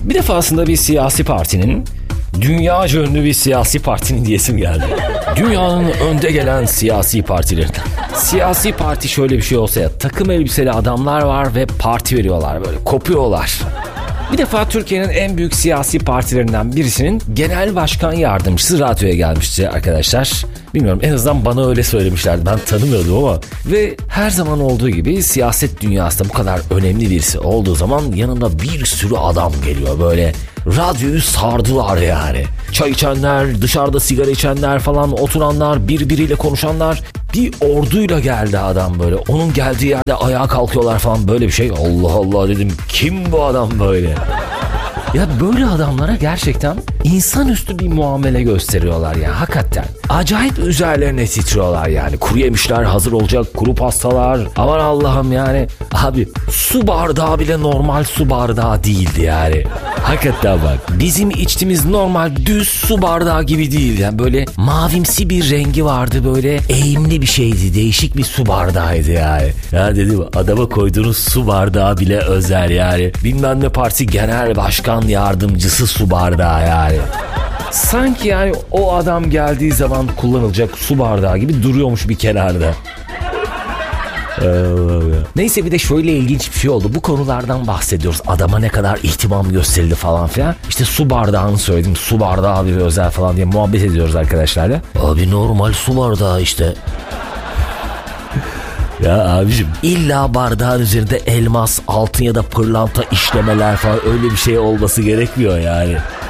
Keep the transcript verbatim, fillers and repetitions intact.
Bir defasında bir siyasi partinin, dünyaca ünlü bir siyasi partinin diyesim geldi. Dünyanın önde gelen siyasi partilerinden. Siyasi parti şöyle bir şey olsa ya, takım elbiseli adamlar var ve parti veriyorlar, böyle kopuyorlar. Bir defa Türkiye'nin en büyük siyasi partilerinden birisinin genel başkan yardımcısı radyoya gelmişti arkadaşlar. Bilmiyorum, en azından bana öyle söylemişlerdi. Ben tanımıyordum ama. Ve her zaman olduğu gibi siyaset dünyasında bu kadar önemli birisi olduğu zaman yanında bir sürü adam geliyor. Böyle radyoyu sardılar yani. Çay içenler, dışarıda sigara içenler falan, oturanlar, birbiriyle konuşanlar. Bir orduyla geldi adam böyle. Onun geldiği yerde ayağa kalkıyorlar falan, böyle bir şey. Allah Allah dedim, kim bu adam böyle? Ya böyle adamlara gerçekten insanüstü bir muamele gösteriyorlar ya, hakikaten. Acayip üzerlerine titriyorlar yani. Kuru yemişler hazır olacak, kuru pastalar. Aman Allah'ım yani. Abi su bardağı bile normal su bardağı değildi yani. Hakikaten bak, bizim içtiğimiz normal düz su bardağı gibi değil yani. Böyle mavimsi bir rengi vardı, böyle eğimli bir şeydi, değişik bir su bardağıydı yani. Ya dedim, adama koyduğunuz su bardağı bile özel yani. Bilmem ne parti genel başkan yardımcısı su bardağı yani. Sanki yani o adam geldiği zaman kullanılacak su bardağı gibi duruyormuş bir kenarda. Neyse, bir de şöyle ilginç bir şey oldu. Bu konulardan bahsediyoruz. Adama ne kadar ihtimam gösterildi falan filan. İşte su bardağını söyledim. Su bardağı bir özel falan diye muhabbet ediyoruz arkadaşlarla. Abi normal su bardağı işte. Ya abicim, illa bardağın üzerinde elmas, altın ya da pırlanta işlemeler falan, öyle bir şey olması gerekmiyor yani.